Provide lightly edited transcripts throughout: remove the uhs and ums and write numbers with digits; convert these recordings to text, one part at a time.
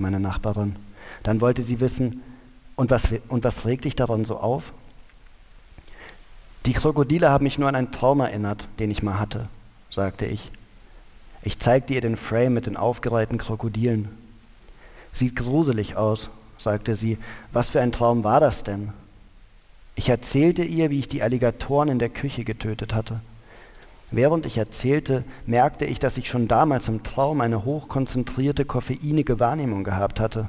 meine Nachbarin. Dann wollte sie wissen, und was regt dich daran so auf? Die Krokodile haben mich nur an einen Traum erinnert, den ich mal hatte, sagte ich. Ich zeigte ihr den Frame mit den aufgereihten Krokodilen. Sieht gruselig aus, sagte sie. Was für ein Traum war das denn? Ich erzählte ihr, wie ich die Alligatoren in der Küche getötet hatte. Während ich erzählte, merkte ich, dass ich schon damals im Traum eine hochkonzentrierte, koffeinige Wahrnehmung gehabt hatte.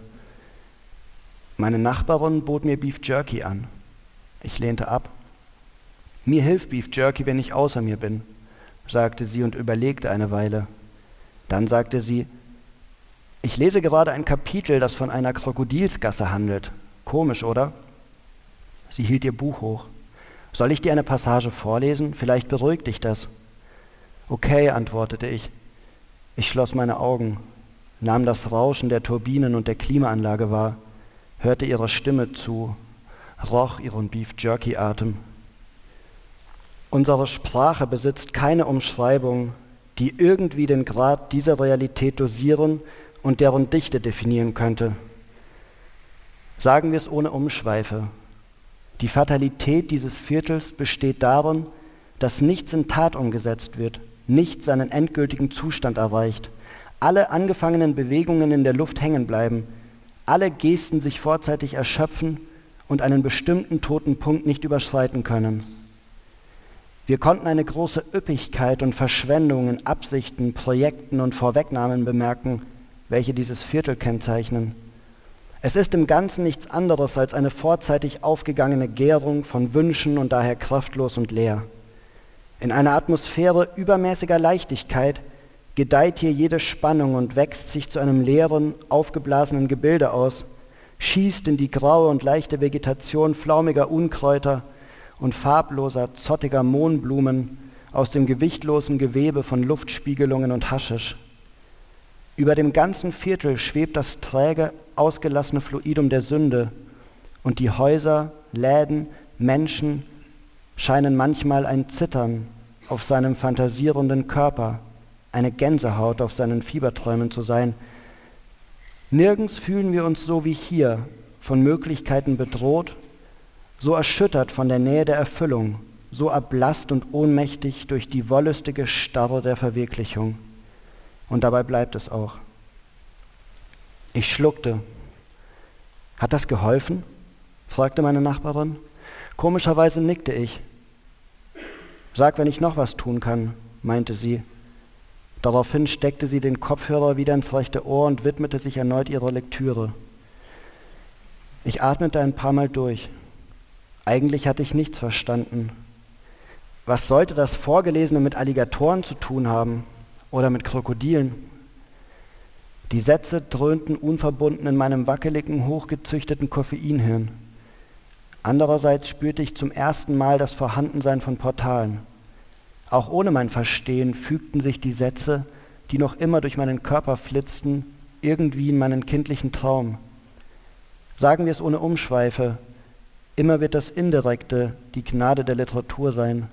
Meine Nachbarin bot mir Beef Jerky an. Ich lehnte ab. Mir hilft Beef Jerky, wenn ich außer mir bin, sagte sie und überlegte eine Weile. Dann sagte sie, ich lese gerade ein Kapitel, das von einer Krokodilsgasse handelt. Komisch, oder? Sie hielt ihr Buch hoch. Soll ich dir eine Passage vorlesen? Vielleicht beruhigt dich das. Okay, antwortete ich. Ich schloss meine Augen, nahm das Rauschen der Turbinen und der Klimaanlage wahr, hörte ihrer Stimme zu, roch ihren Beef-Jerky-Atem. Unsere Sprache besitzt keine Umschreibung, die irgendwie den Grad dieser Realität dosieren und deren Dichte definieren könnte. Sagen wir es ohne Umschweife. Die Fatalität dieses Viertels besteht darin, dass nichts in Tat umgesetzt wird, nichts seinen endgültigen Zustand erreicht, alle angefangenen Bewegungen in der Luft hängen bleiben, alle Gesten sich vorzeitig erschöpfen und einen bestimmten toten Punkt nicht überschreiten können. Wir konnten eine große Üppigkeit und Verschwendung in Absichten, Projekten und Vorwegnahmen bemerken, welche dieses Viertel kennzeichnen. Es ist im Ganzen nichts anderes als eine vorzeitig aufgegangene Gärung von Wünschen und daher kraftlos und leer. In einer Atmosphäre übermäßiger Leichtigkeit gedeiht hier jede Spannung und wächst sich zu einem leeren, aufgeblasenen Gebilde aus, schießt in die graue und leichte Vegetation flaumiger Unkräuter und farbloser, zottiger Mohnblumen aus dem gewichtlosen Gewebe von Luftspiegelungen und Haschisch. Über dem ganzen Viertel schwebt das träge, ausgelassene Fluidum der Sünde und die Häuser, Läden, Menschen scheinen manchmal ein Zittern auf seinem fantasierenden Körper, eine Gänsehaut auf seinen Fieberträumen zu sein. Nirgends fühlen wir uns so wie hier von Möglichkeiten bedroht, so erschüttert von der Nähe der Erfüllung, so erblasst und ohnmächtig durch die wollüstige Starre der Verwirklichung. Und dabei bleibt es auch. Ich schluckte. Hat das geholfen? Fragte meine Nachbarin. Komischerweise nickte ich. Sag, wenn ich noch was tun kann, meinte sie. Daraufhin steckte sie den Kopfhörer wieder ins rechte Ohr und widmete sich erneut ihrer Lektüre. Ich atmete ein paar Mal durch. Eigentlich hatte ich nichts verstanden. Was sollte das Vorgelesene mit Alligatoren zu tun haben oder mit Krokodilen? Die Sätze dröhnten unverbunden in meinem wackeligen, hochgezüchteten Koffeinhirn. Andererseits spürte ich zum ersten Mal das Vorhandensein von Portalen. Auch ohne mein Verstehen fügten sich die Sätze, die noch immer durch meinen Körper flitzten, irgendwie in meinen kindlichen Traum. Sagen wir es ohne Umschweife, immer wird das Indirekte die Gnade der Literatur sein.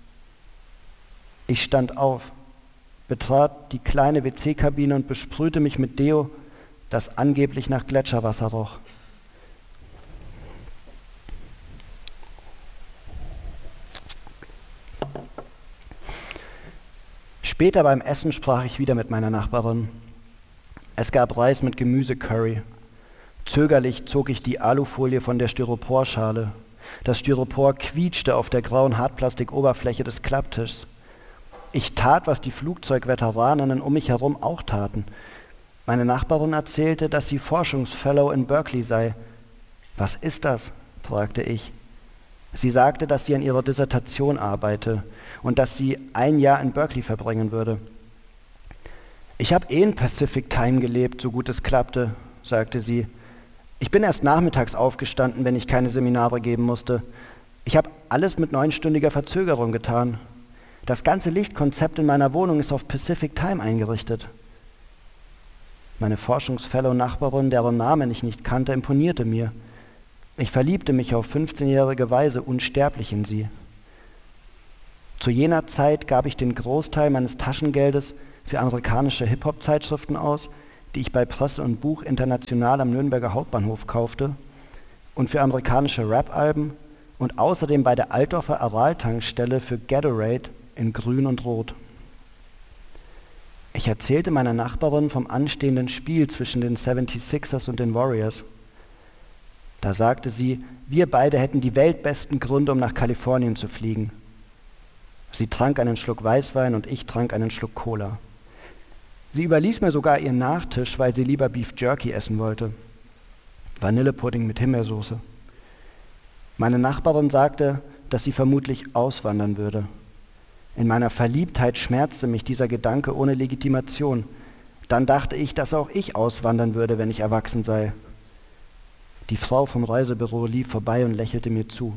Ich stand auf, betrat die kleine WC-Kabine und besprühte mich mit Deo, das angeblich nach Gletscherwasser roch. Später beim Essen sprach ich wieder mit meiner Nachbarin. Es gab Reis mit Gemüsecurry. Zögerlich zog ich die Alufolie von der Styroporschale. Das Styropor quietschte auf der grauen Hartplastikoberfläche des Klapptischs. Ich tat, was die Flugzeugveteraninnen um mich herum auch taten. Meine Nachbarin erzählte, dass sie Forschungsfellow in Berkeley sei. Was ist das? Fragte ich. Sie sagte, dass sie an ihrer Dissertation arbeite und dass sie ein Jahr in Berkeley verbringen würde. Ich habe in Pacific Time gelebt, so gut es klappte, sagte sie. Ich bin erst nachmittags aufgestanden, wenn ich keine Seminare geben musste. Ich habe alles mit 9-stündiger Verzögerung getan. Das ganze Lichtkonzept in meiner Wohnung ist auf Pacific Time eingerichtet. Meine Forschungsfellow-Nachbarin, deren Namen ich nicht kannte, imponierte mir. Ich verliebte mich auf 15-jährige Weise unsterblich in sie. Zu jener Zeit gab ich den Großteil meines Taschengeldes für amerikanische Hip-Hop-Zeitschriften aus, die ich bei Presse und Buch international am Nürnberger Hauptbahnhof kaufte und für amerikanische Rap-Alben und außerdem bei der Altdorfer Aral-Tankstelle für Gatorade in Grün und Rot. Ich erzählte meiner Nachbarin vom anstehenden Spiel zwischen den 76ers und den Warriors. Da sagte sie, wir beide hätten die weltbesten Gründe, um nach Kalifornien zu fliegen. Sie trank einen Schluck Weißwein und ich trank einen Schluck Cola. Sie überließ mir sogar ihren Nachtisch, weil sie lieber Beef Jerky essen wollte. Vanillepudding mit Himbeersoße. Meine Nachbarin sagte, dass sie vermutlich auswandern würde. In meiner Verliebtheit schmerzte mich dieser Gedanke ohne Legitimation. Dann dachte ich, dass auch ich auswandern würde, wenn ich erwachsen sei. Die Frau vom Reisebüro lief vorbei und lächelte mir zu.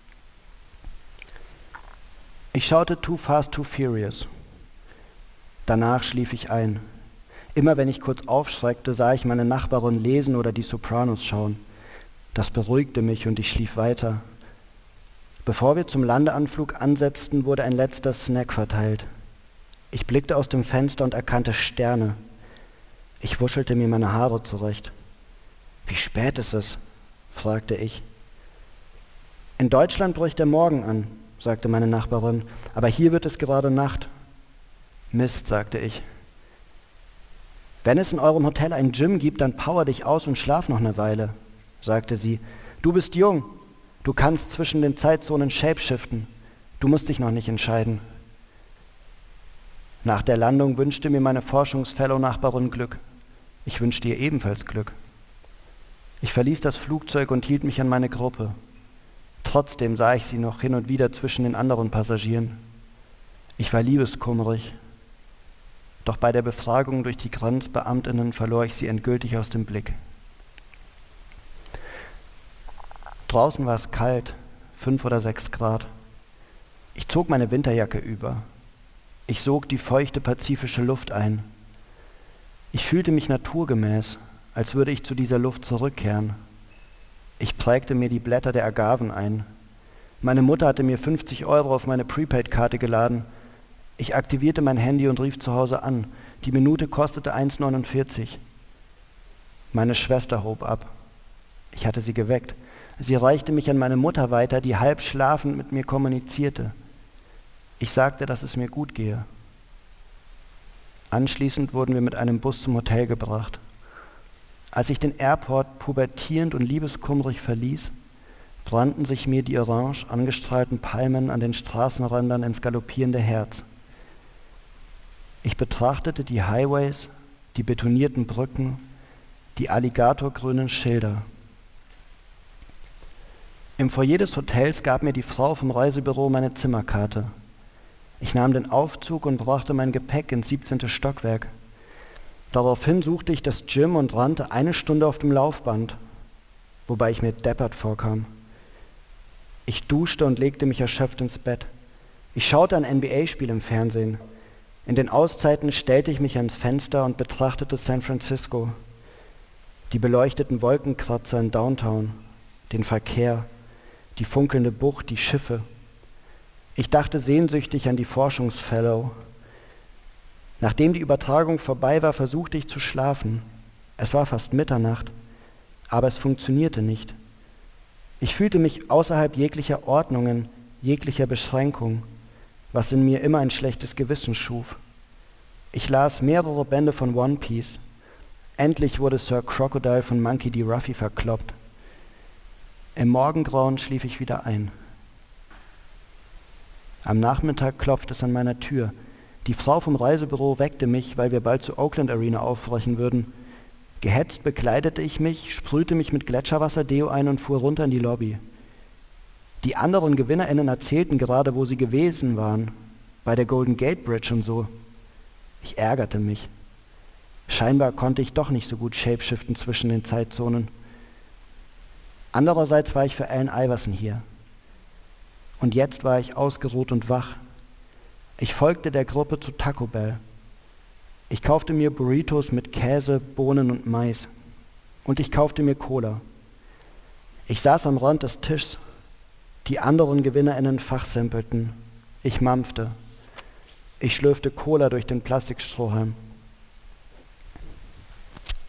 Ich schaute Too Fast, Too Furious. Danach schlief ich ein. Immer wenn ich kurz aufschreckte, sah ich meine Nachbarin lesen oder die Sopranos schauen. Das beruhigte mich und ich schlief weiter. Bevor wir zum Landeanflug ansetzten, wurde ein letzter Snack verteilt. Ich blickte aus dem Fenster und erkannte Sterne. Ich wuschelte mir meine Haare zurecht. »Wie spät ist es?« fragte ich. »In Deutschland bricht der Morgen an«, sagte meine Nachbarin, »aber hier wird es gerade Nacht.« »Mist«, sagte ich. »Wenn es in eurem Hotel ein Gym gibt, dann power dich aus und schlaf noch eine Weile«, sagte sie. »Du bist jung, du kannst zwischen den Zeitzonen shapeshiften, du musst dich noch nicht entscheiden.« Nach der Landung wünschte mir meine Forschungsfellow-Nachbarin Glück. Ich wünschte ihr ebenfalls Glück. Ich verließ das Flugzeug und hielt mich an meine Gruppe. Trotzdem sah ich sie noch hin und wieder zwischen den anderen Passagieren. Ich war liebeskummerig. Doch bei der Befragung durch die Grenzbeamtinnen verlor ich sie endgültig aus dem Blick. Draußen war es kalt, 5 oder 6 Grad. Ich zog meine Winterjacke über. Ich sog die feuchte pazifische Luft ein. Ich fühlte mich naturgemäß, als würde ich zu dieser Luft zurückkehren. Ich prägte mir die Blätter der Agaven ein. Meine Mutter hatte mir 50 € auf meine Prepaid-Karte geladen. Ich aktivierte mein Handy und rief zu Hause an. Die Minute kostete 1,49. Meine Schwester hob ab. Ich hatte sie geweckt. Sie reichte mich an meine Mutter weiter, die halb schlafend mit mir kommunizierte. Ich sagte, dass es mir gut gehe. Anschließend wurden wir mit einem Bus zum Hotel gebracht. Als ich den Airport pubertierend und liebeskummerig verließ, brannten sich mir die orange angestrahlten Palmen an den Straßenrändern ins galoppierende Herz. Ich betrachtete die Highways, die betonierten Brücken, die alligatorgrünen Schilder. Im Foyer des Hotels gab mir die Frau vom Reisebüro meine Zimmerkarte. Ich nahm den Aufzug und brachte mein Gepäck ins 17. Stockwerk. Daraufhin suchte ich das Gym und rannte 1 Stunde auf dem Laufband, wobei ich mir deppert vorkam. Ich duschte und legte mich erschöpft ins Bett. Ich schaute ein NBA-Spiel im Fernsehen. In den Auszeiten stellte ich mich ans Fenster und betrachtete San Francisco, die beleuchteten Wolkenkratzer in Downtown, den Verkehr, die funkelnde Bucht, die Schiffe. Ich dachte sehnsüchtig an die Forschungsfellow. Nachdem die Übertragung vorbei war, versuchte ich zu schlafen. Es war fast Mitternacht, aber es funktionierte nicht. Ich fühlte mich außerhalb jeglicher Ordnungen, jeglicher Beschränkung, was in mir immer ein schlechtes Gewissen schuf. Ich las mehrere Bände von One Piece. Endlich wurde Sir Crocodile von Monkey D. Ruffy verkloppt. Im Morgengrauen schlief ich wieder ein. Am Nachmittag klopfte es an meiner Tür. Die Frau vom Reisebüro weckte mich, weil wir bald zur Oakland Arena aufbrechen würden. Gehetzt bekleidete ich mich, sprühte mich mit Gletscherwasser-Deo ein und fuhr runter in die Lobby. Die anderen GewinnerInnen erzählten gerade, wo sie gewesen waren, bei der Golden Gate Bridge und so. Ich ärgerte mich. Scheinbar konnte ich doch nicht so gut shapeshiften zwischen den Zeitzonen. Andererseits war ich für Allen Iverson hier. Und jetzt war ich ausgeruht und wach. Ich folgte der Gruppe zu Taco Bell. Ich kaufte mir Burritos mit Käse, Bohnen und Mais. Und ich kaufte mir Cola. Ich saß am Rand des Tischs. Die anderen GewinnerInnen fachsimpelten. Ich mampfte. Ich schlürfte Cola durch den Plastikstrohhalm.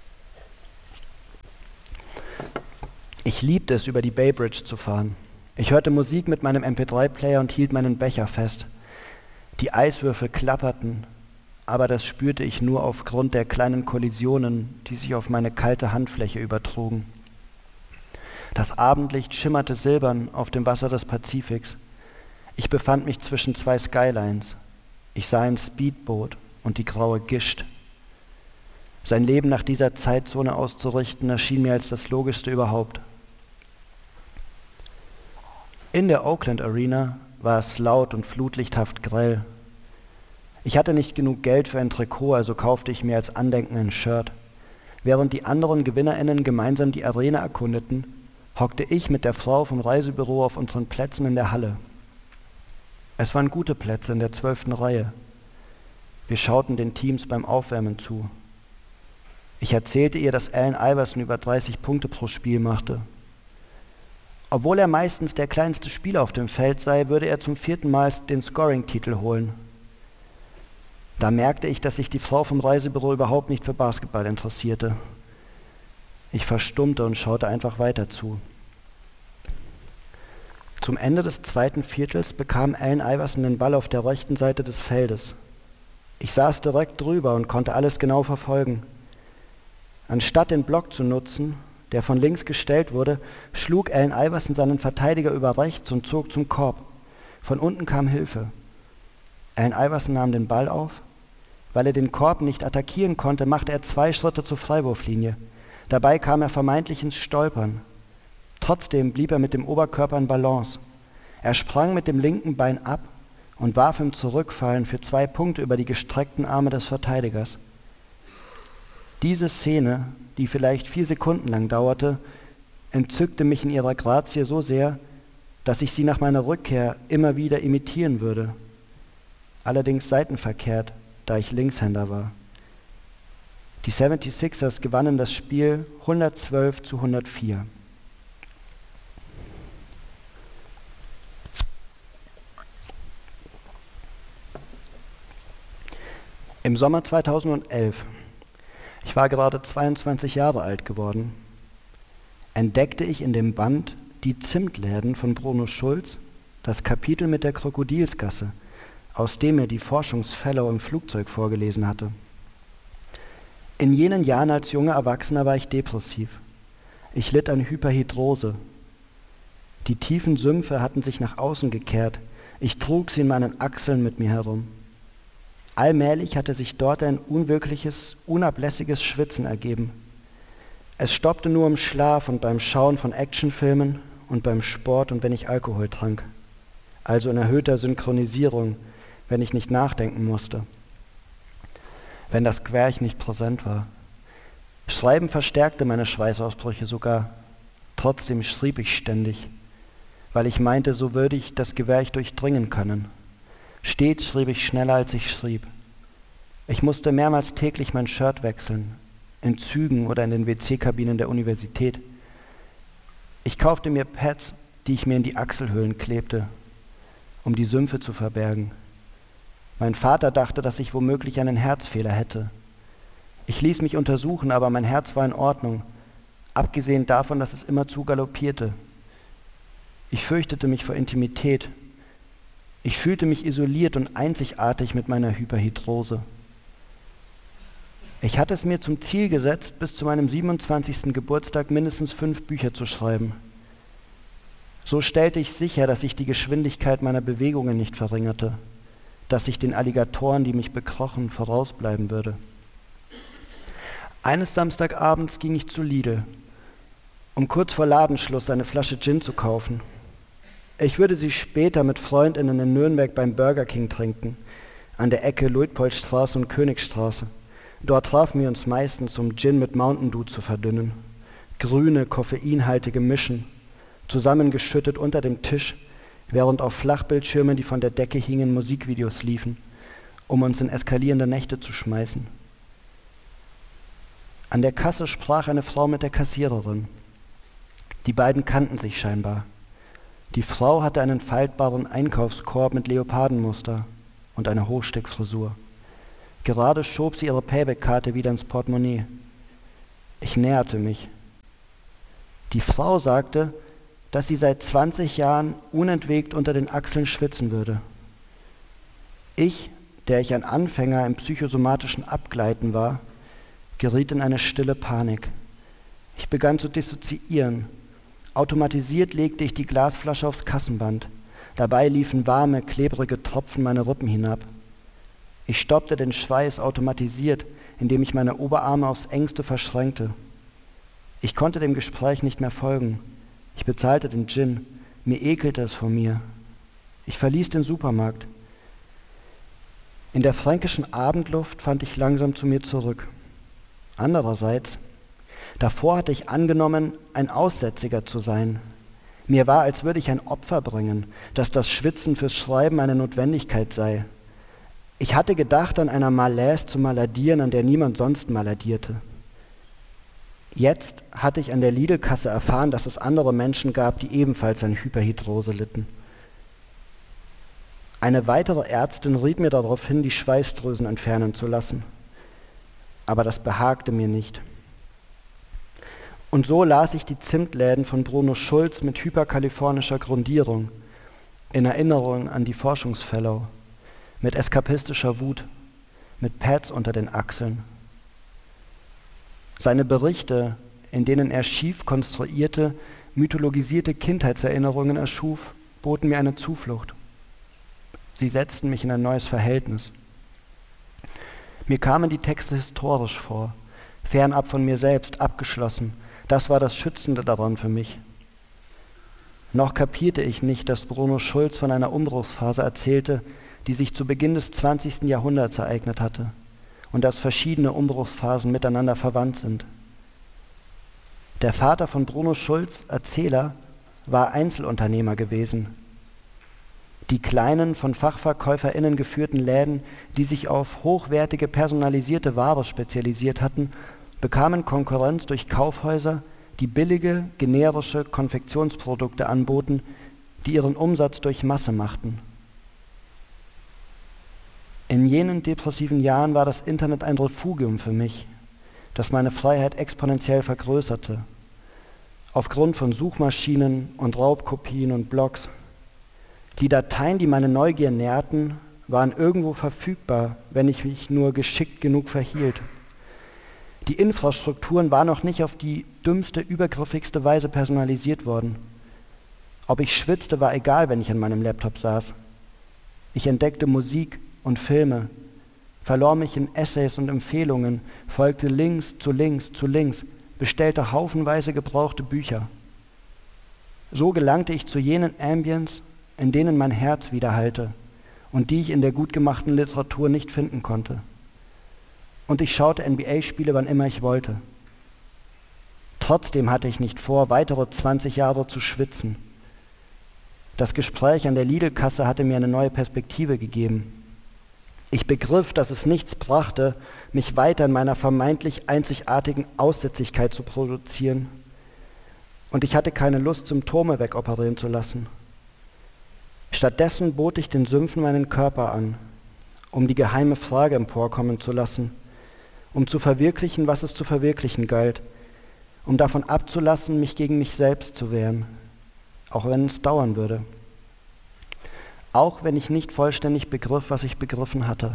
Ich liebte es, über die Bay Bridge zu fahren. Ich hörte Musik mit meinem MP3-Player und hielt meinen Becher fest. Die Eiswürfel klapperten, aber das spürte ich nur aufgrund der kleinen Kollisionen, die sich auf meine kalte Handfläche übertrugen. Das Abendlicht schimmerte silbern auf dem Wasser des Pazifiks. Ich befand mich zwischen zwei Skylines. Ich sah ein Speedboot und die graue Gischt. Sein Leben nach dieser Zeitzone auszurichten, erschien mir als das Logischste überhaupt. In der Oakland Arena war es laut und flutlichthaft grell. Ich hatte nicht genug Geld für ein Trikot, also kaufte ich mir als Andenken ein Shirt. Während die anderen GewinnerInnen gemeinsam die Arena erkundeten, hockte ich mit der Frau vom Reisebüro auf unseren Plätzen in der Halle. Es waren gute Plätze in der 12. Reihe. Wir schauten den Teams beim Aufwärmen zu. Ich erzählte ihr, dass Allen Iverson über 30 Punkte pro Spiel machte. Obwohl er meistens der kleinste Spieler auf dem Feld sei, würde er zum 4. Mal den Scoring-Titel holen. Da merkte ich, dass sich die Frau vom Reisebüro überhaupt nicht für Basketball interessierte. Ich verstummte und schaute einfach weiter zu. Zum Ende des 2. Viertels bekam Allen Iverson den Ball auf der rechten Seite des Feldes. Ich saß direkt drüber und konnte alles genau verfolgen. Anstatt den Block zu nutzen, der von links gestellt wurde, schlug Allen Iverson seinen Verteidiger über rechts und zog zum Korb. Von unten kam Hilfe. Allen Iverson nahm den Ball auf. Weil er den Korb nicht attackieren konnte, machte er 2 Schritte zur Freiwurflinie. Dabei kam er vermeintlich ins Stolpern. Trotzdem blieb er mit dem Oberkörper in Balance. Er sprang mit dem linken Bein ab und warf im Zurückfallen für 2 Punkte über die gestreckten Arme des Verteidigers. Diese Szene, die vielleicht 4 Sekunden lang dauerte, entzückte mich in ihrer Grazie so sehr, dass ich sie nach meiner Rückkehr immer wieder imitieren würde. Allerdings seitenverkehrt, da ich Linkshänder war. Die 76ers gewannen das Spiel 112-104. Im Sommer 2011, ich war gerade 22 Jahre alt geworden, entdeckte ich in dem Band Die Zimtläden von Bruno Schulz das Kapitel mit der Krokodilsgasse, aus dem er die Forschungsfellow im Flugzeug vorgelesen hatte. In jenen Jahren als junger Erwachsener war ich depressiv. Ich litt an Hyperhidrose. Die tiefen Sümpfe hatten sich nach außen gekehrt. Ich trug sie in meinen Achseln mit mir herum. Allmählich hatte sich dort ein unwirkliches, unablässiges Schwitzen ergeben. Es stoppte nur im Schlaf und beim Schauen von Actionfilmen und beim Sport und wenn ich Alkohol trank. Also in erhöhter Synchronisierung, wenn ich nicht nachdenken musste. Wenn das Querch nicht präsent war. Schreiben verstärkte meine Schweißausbrüche sogar. Trotzdem schrieb ich ständig, weil ich meinte, so würde ich das Gewerch durchdringen können. Stets schrieb ich schneller, als ich schrieb. Ich musste mehrmals täglich mein Shirt wechseln, in Zügen oder in den WC-Kabinen der Universität. Ich kaufte mir Pads, die ich mir in die Achselhöhlen klebte, um die Sümpfe zu verbergen. Mein Vater dachte, dass ich womöglich einen Herzfehler hätte. Ich ließ mich untersuchen, aber mein Herz war in Ordnung, abgesehen davon, dass es immerzu galoppierte. Ich fürchtete mich vor Intimität. Ich fühlte mich isoliert und einzigartig mit meiner Hyperhidrose. Ich hatte es mir zum Ziel gesetzt, bis zu meinem 27. Geburtstag mindestens 5 Bücher zu schreiben. So stellte ich sicher, dass ich die Geschwindigkeit meiner Bewegungen nicht verringerte, dass ich den Alligatoren, die mich bekrochen, vorausbleiben würde. Eines Samstagabends ging ich zu Lidl, um kurz vor Ladenschluss eine Flasche Gin zu kaufen. Ich würde sie später mit FreundInnen in Nürnberg beim Burger King trinken, an der Ecke Luitpoldstraße und Königstraße. Dort trafen wir uns meistens, um Gin mit Mountain Dew zu verdünnen. Grüne, koffeinhaltige Mischen, zusammengeschüttet unter dem Tisch, während auf Flachbildschirmen, die von der Decke hingen, Musikvideos liefen, um uns in eskalierende Nächte zu schmeißen. An der Kasse sprach eine Frau mit der Kassiererin. Die beiden kannten sich scheinbar. Die Frau hatte einen faltbaren Einkaufskorb mit Leopardenmuster und eine Hochsteckfrisur. Gerade schob sie ihre Payback-Karte wieder ins Portemonnaie. Ich näherte mich. Die Frau sagte, dass sie seit 20 Jahren unentwegt unter den Achseln schwitzen würde. Ich, der ich ein Anfänger im psychosomatischen Abgleiten war, geriet in eine stille Panik. Ich begann zu dissoziieren. Automatisiert legte ich die Glasflasche aufs Kassenband. Dabei liefen warme, klebrige Tropfen meine Rippen hinab. Ich stoppte den Schweiß automatisiert, indem ich meine Oberarme aufs Engste verschränkte. Ich konnte dem Gespräch nicht mehr folgen. Ich bezahlte den Gin. Mir ekelte es vor mir. Ich verließ den Supermarkt. In der fränkischen Abendluft fand ich langsam zu mir zurück. Andererseits, davor hatte ich angenommen, ein Aussätziger zu sein. Mir war, als würde ich ein Opfer bringen, dass das Schwitzen fürs Schreiben eine Notwendigkeit sei. Ich hatte gedacht, an einer Malaise zu maladieren, an der niemand sonst maladierte. Jetzt hatte ich an der Lidl-Kasse erfahren, dass es andere Menschen gab, die ebenfalls an Hyperhidrose litten. Eine weitere Ärztin riet mir darauf hin, die Schweißdrüsen entfernen zu lassen. Aber das behagte mir nicht. Und so las ich die Zimtläden von Bruno Schulz mit hyperkalifornischer Grundierung, in Erinnerung an die Forschungsfellow, mit eskapistischer Wut, mit Pads unter den Achseln. Seine Berichte, in denen er schief konstruierte, mythologisierte Kindheitserinnerungen erschuf, boten mir eine Zuflucht. Sie setzten mich in ein neues Verhältnis. Mir kamen die Texte historisch vor, fernab von mir selbst, abgeschlossen. Das war das Schützende daran für mich. Noch kapierte ich nicht, dass Bruno Schulz von einer Umbruchsphase erzählte, die sich zu Beginn des 20. Jahrhunderts ereignet hatte und dass verschiedene Umbruchsphasen miteinander verwandt sind. Der Vater von Bruno Schulz, Erzähler, war Einzelunternehmer gewesen. Die kleinen, von FachverkäuferInnen geführten Läden, die sich auf hochwertige, personalisierte Ware spezialisiert hatten, bekamen Konkurrenz durch Kaufhäuser, die billige, generische Konfektionsprodukte anboten, die ihren Umsatz durch Masse machten. In jenen depressiven Jahren war das Internet ein Refugium für mich, das meine Freiheit exponentiell vergrößerte, aufgrund von Suchmaschinen und Raubkopien und Blogs. Die Dateien, die meine Neugier nährten, waren irgendwo verfügbar, wenn ich mich nur geschickt genug verhielt. Die Infrastrukturen waren noch nicht auf die dümmste, übergriffigste Weise personalisiert worden. Ob ich schwitzte, war egal, wenn ich an meinem Laptop saß. Ich entdeckte Musik und Filme, verlor mich in Essays und Empfehlungen, folgte links, bestellte haufenweise gebrauchte Bücher. So gelangte ich zu jenen Ambience, in denen mein Herz widerhallte und die ich in der gut gemachten Literatur nicht finden konnte. Und ich schaute NBA-Spiele, wann immer ich wollte. Trotzdem hatte ich nicht vor, weitere 20 Jahre zu schwitzen. Das Gespräch an der Lidl-Kasse hatte mir eine neue Perspektive gegeben. Ich begriff, dass es nichts brachte, mich weiter in meiner vermeintlich einzigartigen Aussätzigkeit zu produzieren. Und ich hatte keine Lust, Symptome wegoperieren zu lassen. Stattdessen bot ich den Sümpfen meinen Körper an, um die geheime Frage emporkommen zu lassen, um zu verwirklichen, was es zu verwirklichen galt, um davon abzulassen, mich gegen mich selbst zu wehren, auch wenn es dauern würde. Auch wenn ich nicht vollständig begriff, was ich begriffen hatte.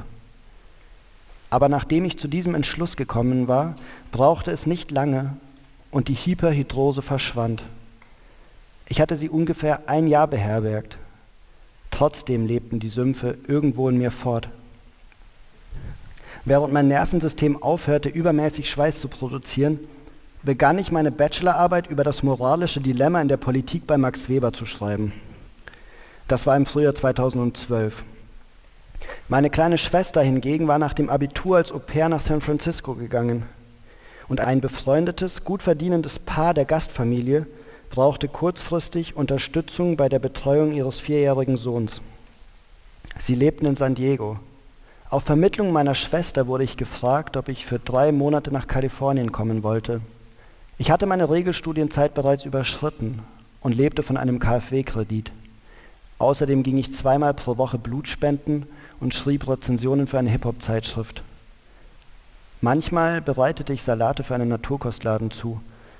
Aber nachdem ich zu diesem Entschluss gekommen war, brauchte es nicht lange und die Hyperhidrose verschwand. Ich hatte sie ungefähr 1 Jahr beherbergt. Trotzdem lebten die Sümpfe irgendwo in mir fort. Während mein Nervensystem aufhörte, übermäßig Schweiß zu produzieren, begann ich meine Bachelorarbeit über das moralische Dilemma in der Politik bei Max Weber zu schreiben. Das war im Frühjahr 2012. Meine kleine Schwester hingegen war nach dem Abitur als Au-pair nach San Francisco gegangen. Und ein befreundetes, gut verdienendes Paar der Gastfamilie brauchte kurzfristig Unterstützung bei der Betreuung ihres 4-jährigen Sohns. Sie lebten in San Diego. Auf Vermittlung meiner Schwester wurde ich gefragt, ob ich für 3 Monate nach Kalifornien kommen wollte. Ich hatte meine Regelstudienzeit bereits überschritten und lebte von einem KfW-Kredit. Außerdem ging ich 2-mal pro Woche Blut spenden und schrieb Rezensionen für eine Hip-Hop-Zeitschrift. Manchmal bereitete ich Salate für einen Naturkostladen zu.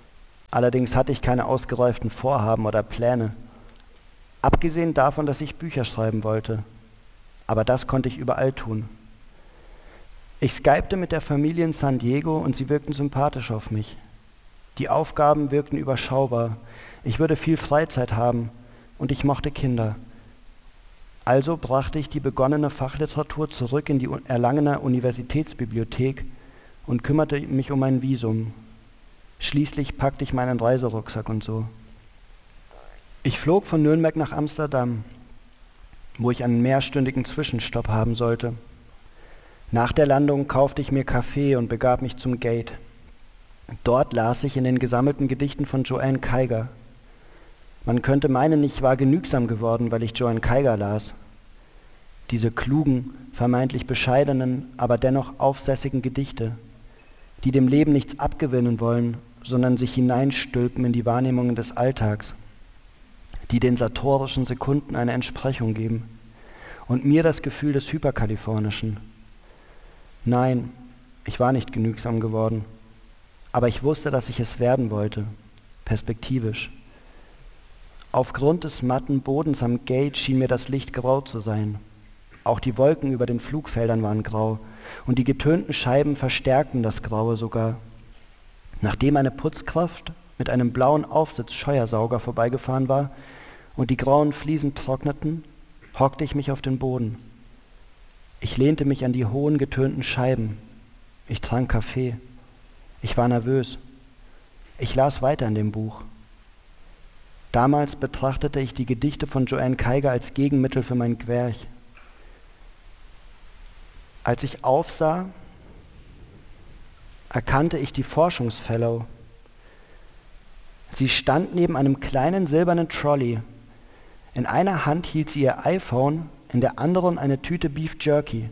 Allerdings hatte ich keine ausgereiften Vorhaben oder Pläne. Abgesehen davon, dass ich Bücher schreiben wollte. Aber das konnte ich überall tun. Ich skypte mit der Familie in San Diego und sie wirkten sympathisch auf mich. Die Aufgaben wirkten überschaubar. Ich würde viel Freizeit haben und ich mochte Kinder. Also brachte ich die begonnene Fachliteratur zurück in die Erlangener Universitätsbibliothek und kümmerte mich um mein Visum. Schließlich packte ich meinen Reiserucksack und so. Ich flog von Nürnberg nach Amsterdam, wo ich einen mehrstündigen Zwischenstopp haben sollte. Nach der Landung kaufte ich mir Kaffee und begab mich zum Gate. Dort las ich in den gesammelten Gedichten von Joanne Kaiger. Man könnte meinen, ich war genügsam geworden, weil ich Joanne Kaiger las. Diese klugen, vermeintlich bescheidenen, aber dennoch aufsässigen Gedichte, die dem Leben nichts abgewinnen wollen, sondern sich hineinstülpen in die Wahrnehmungen des Alltags, die den satorischen Sekunden eine Entsprechung geben und mir das Gefühl des Hyperkalifornischen. Nein, ich war nicht genügsam geworden, aber ich wusste, dass ich es werden wollte, perspektivisch. Aufgrund des matten Bodens am Gate schien mir das Licht grau zu sein. Auch die Wolken über den Flugfeldern waren grau und die getönten Scheiben verstärkten das Graue sogar. Nachdem eine Putzkraft mit einem blauen Aufsitz-Scheuersauger vorbeigefahren war und die grauen Fliesen trockneten, hockte ich mich auf den Boden. Ich lehnte mich an die hohen, getönten Scheiben. Ich trank Kaffee. Ich war nervös. Ich las weiter in dem Buch. Damals betrachtete ich die Gedichte von Joanne Kaiger als Gegenmittel für mein Gwerch. Als ich aufsah, erkannte ich die Forschungsfellow. Sie stand neben einem kleinen silbernen Trolley. In einer Hand hielt sie ihr iPhone, in der anderen eine Tüte Beef Jerky.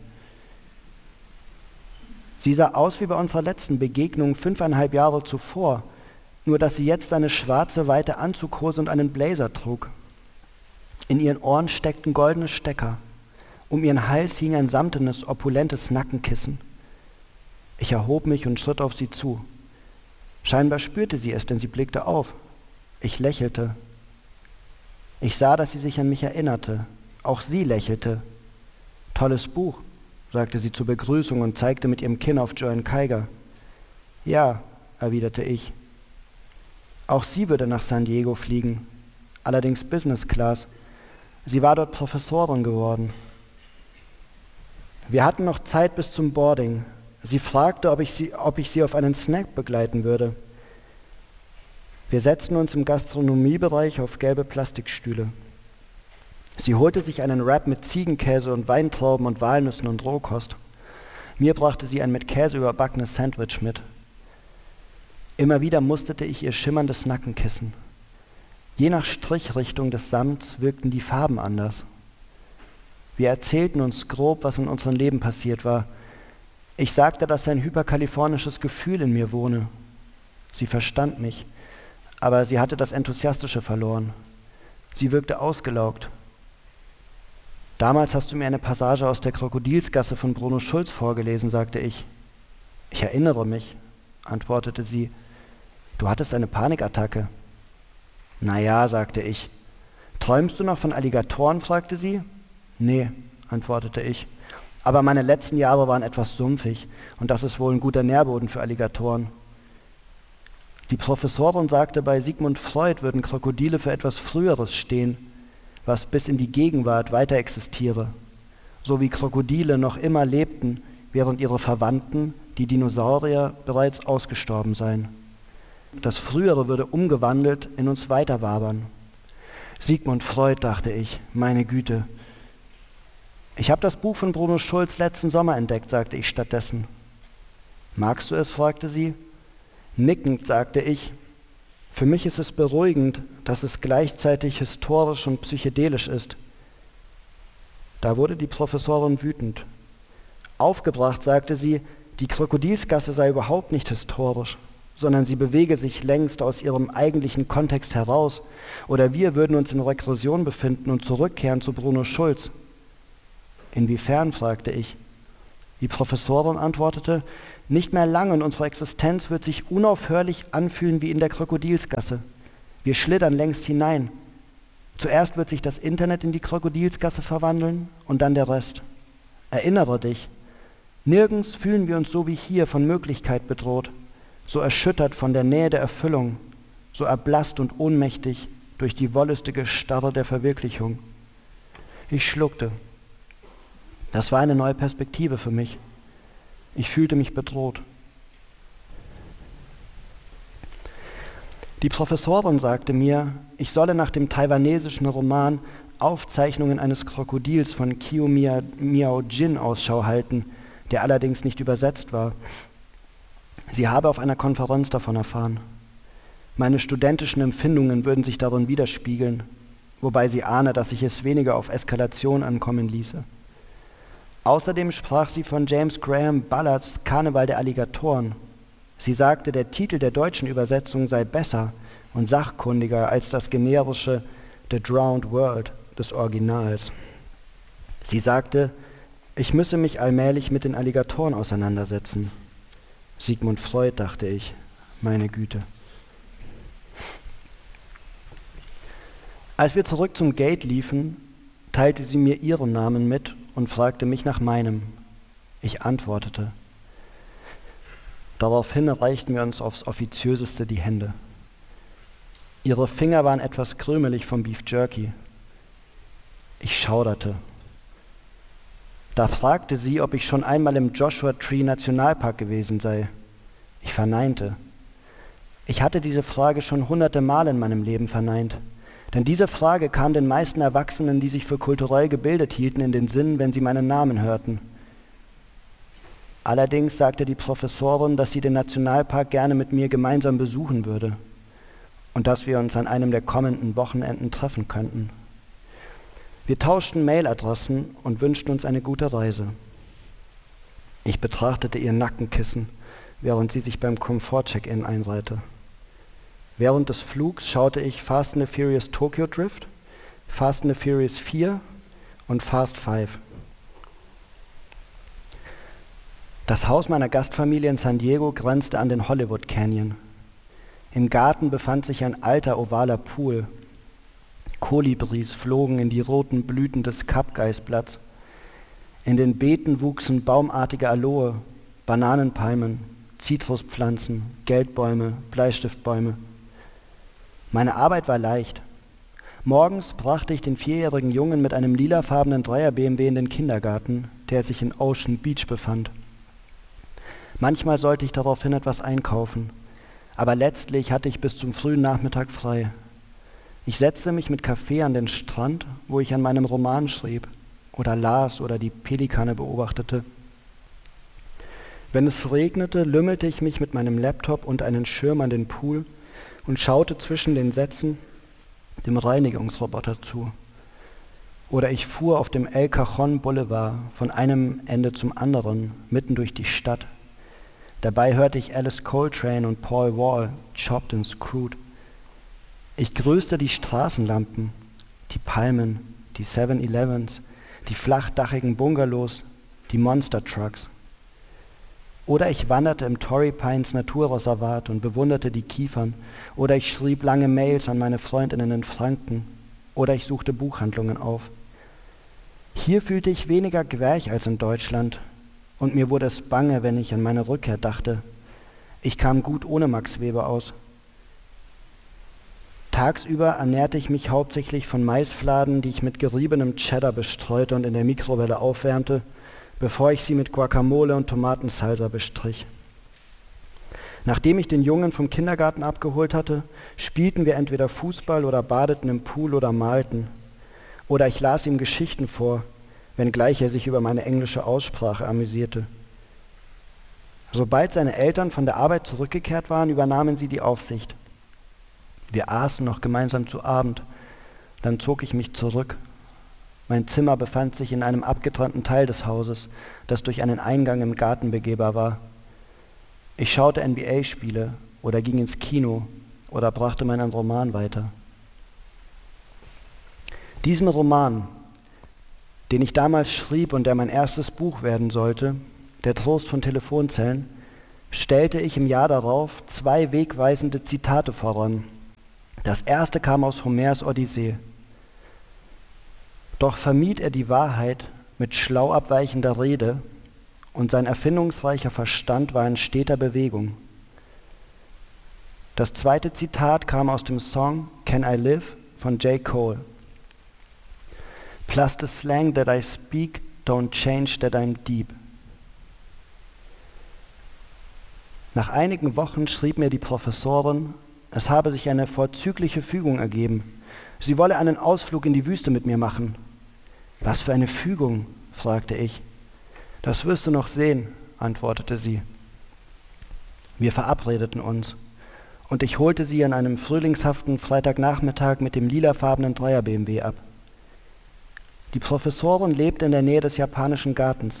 Sie sah aus wie bei unserer letzten Begegnung 5,5 Jahre zuvor, nur dass sie jetzt eine schwarze, weite Anzughose und einen Blazer trug. In ihren Ohren steckten goldene Stecker. Um ihren Hals hing ein samtenes, opulentes Nackenkissen. Ich erhob mich und schritt auf sie zu. Scheinbar spürte sie es, denn sie blickte auf. Ich lächelte. Ich sah, dass sie sich an mich erinnerte. Auch sie lächelte. »Tolles Buch«, sagte sie zur Begrüßung und zeigte mit ihrem Kinn auf Joanne Kaiger. »Ja«, erwiderte ich. Auch sie würde nach San Diego fliegen, allerdings Business Class. Sie war dort Professorin geworden. Wir hatten noch Zeit bis zum Boarding. Sie fragte, ob ich sie auf einen Snack begleiten würde. Wir setzten uns im Gastronomiebereich auf gelbe Plastikstühle. Sie holte sich einen Wrap mit Ziegenkäse und Weintrauben und Walnüssen und Rohkost. Mir brachte sie ein mit Käse überbackenes Sandwich mit. Immer wieder musterte ich ihr schimmerndes Nackenkissen. Je nach Strichrichtung des Samts wirkten die Farben anders. Wir erzählten uns grob, was in unserem Leben passiert war. Ich sagte, dass ein hyperkalifornisches Gefühl in mir wohne. Sie verstand mich, aber sie hatte das Enthusiastische verloren. Sie wirkte ausgelaugt. Damals hast du mir eine Passage aus der Krokodilsgasse von Bruno Schulz vorgelesen, sagte ich. Ich erinnere mich, antwortete sie. Du hattest eine Panikattacke. Na ja, sagte ich. Träumst du noch von Alligatoren, fragte sie. Nee, antwortete ich. Aber meine letzten Jahre waren etwas sumpfig und das ist wohl ein guter Nährboden für Alligatoren. Die Professorin sagte, bei Sigmund Freud würden Krokodile für etwas Früheres stehen, was bis in die Gegenwart weiter existiere, so wie Krokodile noch immer lebten, während ihre Verwandten, die Dinosaurier, bereits ausgestorben seien. Das Frühere würde umgewandelt in uns weiterwabern. Sigmund Freud, dachte ich, meine Güte. Ich habe das Buch von Bruno Schulz letzten Sommer entdeckt, sagte ich stattdessen. Magst du es, fragte sie. Nickend sagte ich, für mich ist es beruhigend, dass es gleichzeitig historisch und psychedelisch ist. Da wurde die Professorin wütend. Aufgebracht sagte sie, die Krokodilsgasse sei überhaupt nicht historisch, sondern sie bewege sich längst aus ihrem eigentlichen Kontext heraus, oder wir würden uns in Regression befinden und zurückkehren zu Bruno Schulz. Inwiefern, fragte ich. Die Professorin antwortete, Nicht mehr lange und unsere Existenz wird sich unaufhörlich anfühlen wie in der Krokodilsgasse. Wir schlittern längst hinein. Zuerst wird sich das Internet in die Krokodilsgasse verwandeln und dann der Rest. Erinnere dich, nirgends fühlen wir uns so wie hier von Möglichkeit bedroht, so erschüttert von der Nähe der Erfüllung, so erblasst und ohnmächtig durch die wollüstige Starre der Verwirklichung. Ich schluckte. Das war eine neue Perspektive für mich. Ich fühlte mich bedroht. Die Professorin sagte mir, ich solle nach dem taiwanesischen Roman Aufzeichnungen eines Krokodils von Kiu Miao Jin Ausschau halten, der allerdings nicht übersetzt war. Sie habe auf einer Konferenz davon erfahren. Meine studentischen Empfindungen würden sich darin widerspiegeln, wobei sie ahne, dass ich es weniger auf Eskalation ankommen ließe. Außerdem sprach sie von James Graham Ballards Karneval der Alligatoren. Sie sagte, der Titel der deutschen Übersetzung sei besser und sachkundiger als das generische The Drowned World des Originals. Sie sagte, ich müsse mich allmählich mit den Alligatoren auseinandersetzen. Sigmund Freud, dachte ich, meine Güte. Als wir zurück zum Gate liefen, teilte sie mir ihren Namen mit und fragte mich nach meinem. Ich antwortete. Daraufhin reichten wir uns aufs Offiziöseste die Hände. Ihre Finger waren etwas krümelig vom Beef Jerky. Ich schauderte. Da fragte sie, ob ich schon einmal im Joshua Tree Nationalpark gewesen sei. Ich verneinte. Ich hatte diese Frage schon hunderte Mal in meinem Leben verneint. Denn diese Frage kam den meisten Erwachsenen, die sich für kulturell gebildet hielten, in den Sinn, wenn sie meinen Namen hörten. Allerdings sagte die Professorin, dass sie den Nationalpark gerne mit mir gemeinsam besuchen würde und dass wir uns an einem der kommenden Wochenenden treffen könnten. Wir tauschten Mailadressen und wünschten uns eine gute Reise. Ich betrachtete ihr Nackenkissen, während sie sich beim Komfort-Check-In einreihte. Während des Flugs schaute ich Fast and the Furious Tokyo Drift, Fast and the Furious 4 und Fast 5. Das Haus meiner Gastfamilie in San Diego grenzte an den Hollywood Canyon. Im Garten befand sich ein alter ovaler Pool. Kolibris flogen in die roten Blüten des Kappgeisblatts. In den Beeten wuchsen baumartige Aloe, Bananenpalmen, Zitruspflanzen, Geldbäume, Bleistiftbäume. Meine Arbeit war leicht. Morgens brachte ich den 4-jährigen Jungen mit einem lilafarbenen Dreier-BMW in den Kindergarten, der sich in Ocean Beach befand. Manchmal sollte ich daraufhin etwas einkaufen, aber letztlich hatte ich bis zum frühen Nachmittag frei. Ich setzte mich mit Kaffee an den Strand, wo ich an meinem Roman schrieb oder las oder die Pelikane beobachtete. Wenn es regnete, lümmelte ich mich mit meinem Laptop und einem Schirm an den Pool und schaute zwischen den Sätzen dem Reinigungsroboter zu. Oder ich fuhr auf dem El Cajon Boulevard von einem Ende zum anderen, mitten durch die Stadt. Dabei hörte ich Alice Coltrane und Paul Wall, Chopped and Screwed. Ich grüßte die Straßenlampen, die Palmen, die 7-Elevens, die flachdachigen Bungalows, die Monster-Trucks. Oder ich wanderte im Torrey Pines Naturreservat und bewunderte die Kiefern. Oder ich schrieb lange Mails an meine Freundinnen in Franken. Oder ich suchte Buchhandlungen auf. Hier fühlte ich weniger Gwerch als in Deutschland. Und mir wurde es bange, wenn ich an meine Rückkehr dachte. Ich kam gut ohne Max Weber aus. Tagsüber ernährte ich mich hauptsächlich von Maisfladen, die ich mit geriebenem Cheddar bestreute und in der Mikrowelle aufwärmte, bevor ich sie mit Guacamole und Tomatensalsa bestrich. Nachdem ich den Jungen vom Kindergarten abgeholt hatte, spielten wir entweder Fußball oder badeten im Pool oder malten. Oder ich las ihm Geschichten vor, wenngleich er sich über meine englische Aussprache amüsierte. Sobald seine Eltern von der Arbeit zurückgekehrt waren, übernahmen sie die Aufsicht. Wir aßen noch gemeinsam zu Abend, dann zog ich mich zurück. Mein Zimmer befand sich in einem abgetrennten Teil des Hauses, das durch einen Eingang im Garten begehbar war. Ich schaute NBA-Spiele oder ging ins Kino oder brachte meinen Roman weiter. Diesem Roman, den ich damals schrieb und der mein erstes Buch werden sollte, Der Trost von Telefonzellen, stellte ich im Jahr darauf 2 wegweisende Zitate voran. Das erste kam aus Homers Odyssee. Doch vermied er die Wahrheit mit schlau abweichender Rede und sein erfindungsreicher Verstand war in steter Bewegung. Das zweite Zitat kam aus dem Song Can I Live von J. Cole. Plus the slang that I speak, don't change that I'm deep. Nach einigen Wochen schrieb mir die Professorin, es habe sich eine vorzügliche Fügung ergeben. Sie wolle einen Ausflug in die Wüste mit mir machen. Was für eine Fügung? Fragte ich. Das wirst du noch sehen, antwortete sie. Wir verabredeten uns und ich holte sie an einem frühlingshaften Freitagnachmittag mit dem lilafarbenen Dreier-BMW ab. Die Professorin lebte in der Nähe des japanischen Gartens.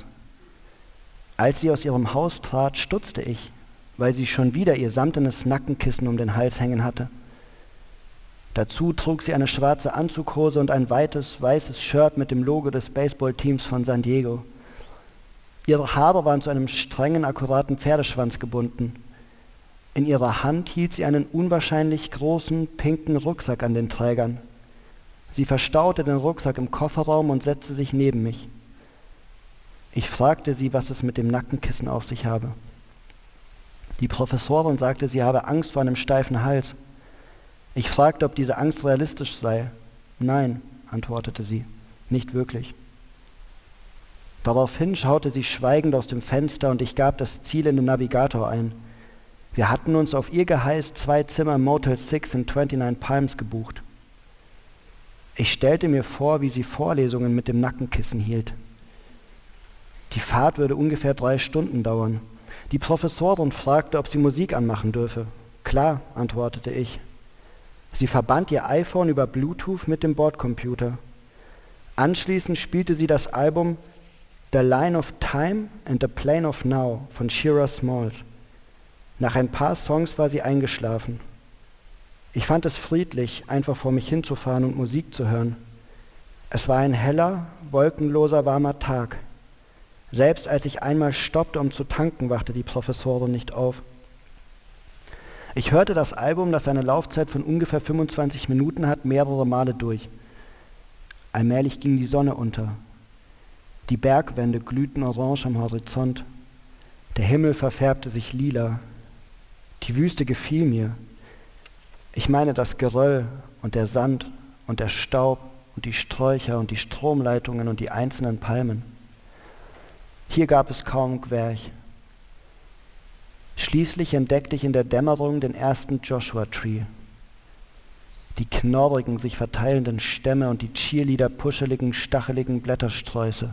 Als sie aus ihrem Haus trat, stutzte ich, weil sie schon wieder ihr samtenes Nackenkissen um den Hals hängen hatte. Dazu trug sie eine schwarze Anzughose und ein weites, weißes Shirt mit dem Logo des Baseballteams von San Diego. Ihre Haare waren zu einem strengen, akkuraten Pferdeschwanz gebunden. In ihrer Hand hielt sie einen unwahrscheinlich großen, pinken Rucksack an den Trägern. Sie verstaute den Rucksack im Kofferraum und setzte sich neben mich. Ich fragte sie, was es mit dem Nackenkissen auf sich habe. Die Professorin sagte, sie habe Angst vor einem steifen Hals. Ich fragte, ob diese Angst realistisch sei. Nein, antwortete sie, nicht wirklich. Daraufhin schaute sie schweigend aus dem Fenster und ich gab das Ziel in den Navigator ein. Wir hatten uns auf ihr Geheiß 2 Zimmer im Motel 6 in 29 Palms gebucht. Ich stellte mir vor, wie sie Vorlesungen mit dem Nackenkissen hielt. Die Fahrt würde ungefähr 3 Stunden dauern. Die Professorin fragte, ob sie Musik anmachen dürfe. Klar, antwortete ich. Sie verband ihr iPhone über Bluetooth mit dem Bordcomputer. Anschließend spielte sie das Album The Line of Time and the Plane of Now von Shira Smalls. Nach ein paar Songs war sie eingeschlafen. Ich fand es friedlich, einfach vor mich hinzufahren und Musik zu hören. Es war ein heller, wolkenloser, warmer Tag. Selbst als ich einmal stoppte, um zu tanken, wachte die Professorin nicht auf. Ich hörte das Album, das eine Laufzeit von ungefähr 25 Minuten hat, mehrere Male durch. Allmählich ging die Sonne unter. Die Bergwände glühten orange am Horizont. Der Himmel verfärbte sich lila. Die Wüste gefiel mir. Ich meine das Geröll und der Sand und der Staub und die Sträucher und die Stromleitungen und die einzelnen Palmen. Hier gab es kaum Gwerch. Schließlich entdeckte ich in der Dämmerung den ersten Joshua-Tree. Die knorrigen, sich verteilenden Stämme und die cheerleader-puscheligen, stacheligen Blättersträuße.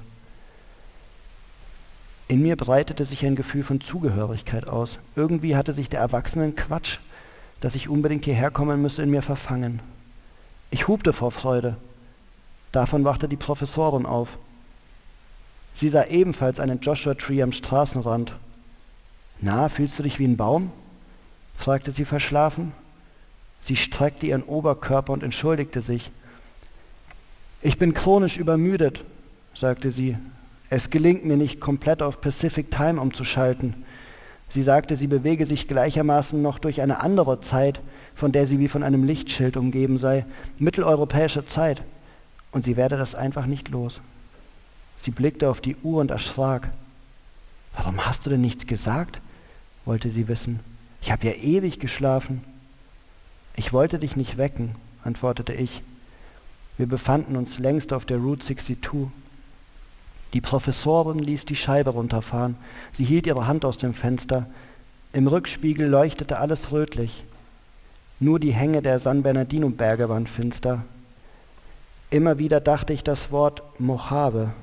In mir breitete sich ein Gefühl von Zugehörigkeit aus. Irgendwie hatte sich der Erwachsenenquatsch, dass ich unbedingt hierher kommen müsse, in mir verfangen. Ich hupte vor Freude. Davon wachte die Professorin auf. Sie sah ebenfalls einen Joshua-Tree am Straßenrand. »Na, fühlst du dich wie ein Baum?« fragte sie verschlafen. Sie streckte ihren Oberkörper und entschuldigte sich. »Ich bin chronisch übermüdet«, sagte sie. »Es gelingt mir nicht, komplett auf Pacific Time umzuschalten.« Sie sagte, sie bewege sich gleichermaßen noch durch eine andere Zeit, von der sie wie von einem Lichtschild umgeben sei, mitteleuropäische Zeit, und sie werde das einfach nicht los. Sie blickte auf die Uhr und erschrak. »Warum hast du denn nichts gesagt?« wollte sie wissen. »Ich habe ja ewig geschlafen.« »Ich wollte dich nicht wecken«, antwortete ich. Wir befanden uns längst auf der Route 62. Die Professorin ließ die Scheibe runterfahren. Sie hielt ihre Hand aus dem Fenster. Im Rückspiegel leuchtete alles rötlich. Nur die Hänge der San Bernardino-Berge waren finster. Immer wieder dachte ich das Wort Mojave.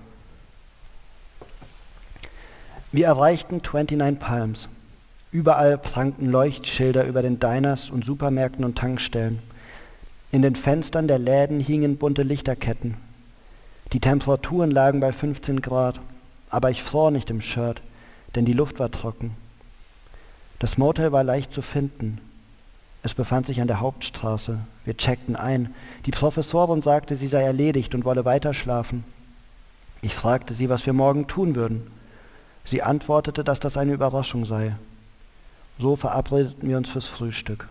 Wir erreichten 29 Palms. Überall prangten Leuchtschilder über den Diners und Supermärkten und Tankstellen. In den Fenstern der Läden hingen bunte Lichterketten. Die Temperaturen lagen bei 15 Grad, aber ich fror nicht im Shirt, denn die Luft war trocken. Das Motel war leicht zu finden. Es befand sich an der Hauptstraße. Wir checkten ein. Die Professorin sagte, sie sei erledigt und wolle weiter schlafen. Ich fragte sie, was wir morgen tun würden. Sie antwortete, dass das eine Überraschung sei. So verabredeten wir uns fürs Frühstück.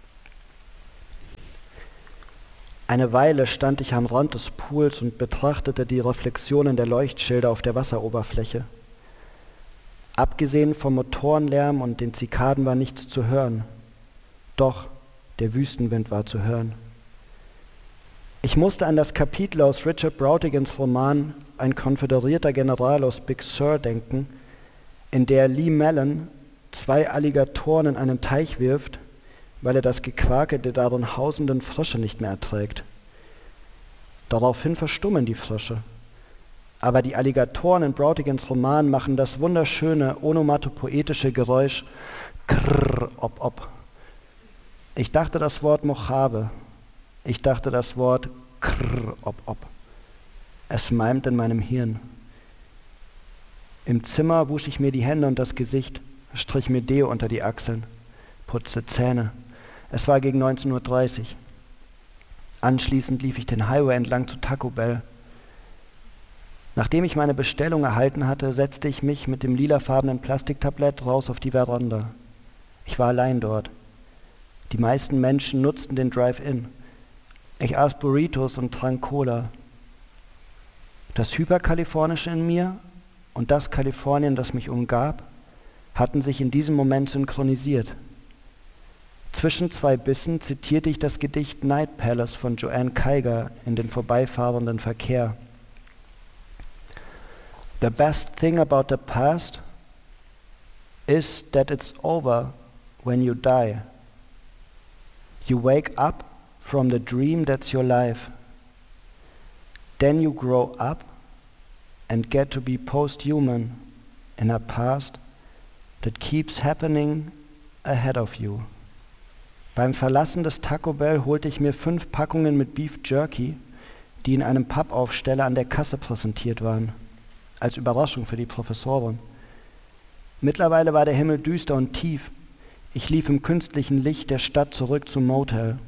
Eine Weile stand ich am Rand des Pools und betrachtete die Reflexionen der Leuchtschilder auf der Wasseroberfläche. Abgesehen vom Motorenlärm und den Zikaden war nichts zu hören. Doch der Wüstenwind war zu hören. Ich musste an das Kapitel aus Richard Brautigans Roman Ein konföderierter General aus Big Sur denken, in der Lee Mellon 2 Alligatoren in einen Teich wirft, weil er das Gequake der darin hausenden Frösche nicht mehr erträgt. Daraufhin verstummen die Frösche. Aber die Alligatoren in Brautigans Roman machen das wunderschöne, onomatopoetische Geräusch Krrr, op, op. Ich dachte das Wort Mojave. Ich dachte das Wort Krrr, op, op. Es malmt in meinem Hirn. Im Zimmer wusch ich mir die Hände und das Gesicht, strich mir Deo unter die Achseln, putzte Zähne. Es war gegen 19:30 Uhr. Anschließend lief ich den Highway entlang zu Taco Bell. Nachdem ich meine Bestellung erhalten hatte, setzte ich mich mit dem lilafarbenen Plastiktablett raus auf die Veranda. Ich war allein dort. Die meisten Menschen nutzten den Drive-In. Ich aß Burritos und trank Cola. Das Hyperkalifornische in mir und das Kalifornien, das mich umgab, hatten sich in diesem Moment synchronisiert. Zwischen 2 Bissen zitierte ich das Gedicht Night Palace von Joanne Kaiger in den vorbeifahrenden Verkehr. The best thing about the past is that it's over when you die. You wake up from the dream that's your life. Then you grow up and get to be post-human in a past that keeps happening ahead of you. Beim Verlassen des Taco Bell holte ich mir 5 Packungen mit Beef Jerky, die in einem Pappaufsteller an der Kasse präsentiert waren, als Überraschung für die Professorin. Mittlerweile war der Himmel düster und tief. Ich lief im künstlichen Licht der Stadt zurück zum Motel.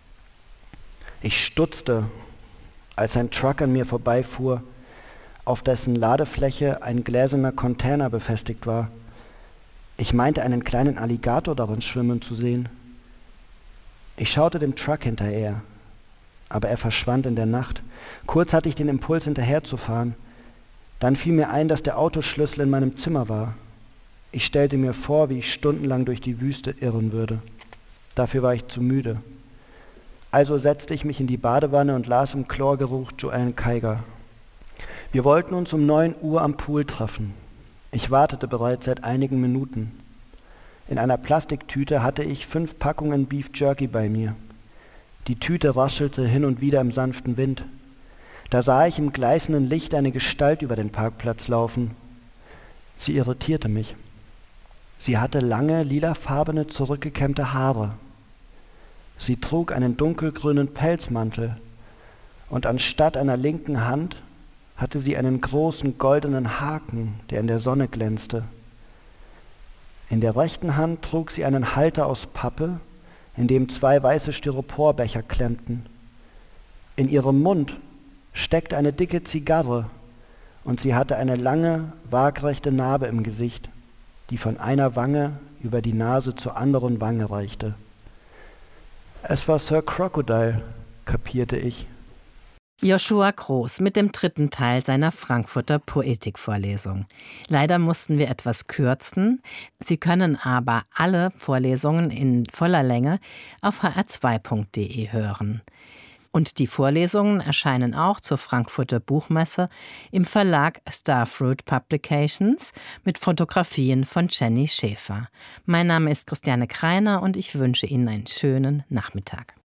Ich stutzte, als ein Truck an mir vorbeifuhr, auf dessen Ladefläche ein gläserner Container befestigt war. Ich meinte, einen kleinen Alligator darin schwimmen zu sehen. Ich schaute dem Truck hinterher, aber er verschwand in der Nacht. Kurz hatte ich den Impuls, hinterherzufahren. Dann fiel mir ein, dass der Autoschlüssel in meinem Zimmer war. Ich stellte mir vor, wie ich stundenlang durch die Wüste irren würde. Dafür war ich zu müde. Also setzte ich mich in die Badewanne und las im Chlorgeruch Joanne Kaiger. Wir wollten uns um 9 Uhr am Pool treffen. Ich wartete bereits seit einigen Minuten. In einer Plastiktüte hatte ich 5 Packungen Beef Jerky bei mir. Die Tüte raschelte hin und wieder im sanften Wind. Da sah ich im gleißenden Licht eine Gestalt über den Parkplatz laufen. Sie irritierte mich. Sie hatte lange, lilafarbene, zurückgekämmte Haare. Sie trug einen dunkelgrünen Pelzmantel und anstatt einer linken Hand hatte sie einen großen goldenen Haken, der in der Sonne glänzte. In der rechten Hand trug sie einen Halter aus Pappe, in dem 2 weiße Styroporbecher klemmten. In ihrem Mund steckte eine dicke Zigarre und sie hatte eine lange, waagrechte Narbe im Gesicht, die von einer Wange über die Nase zur anderen Wange reichte. Es war Sir Crocodile, kapierte ich. Joshua Groß mit dem 3. Teil seiner Frankfurter Poetikvorlesung. Leider mussten wir etwas kürzen. Sie können aber alle Vorlesungen in voller Länge auf hr2.de hören. Und die Vorlesungen erscheinen auch zur Frankfurter Buchmesse im Verlag Starfruit Publications mit Fotografien von Jenny Schäfer. Mein Name ist Christiane Kreiner und ich wünsche Ihnen einen schönen Nachmittag.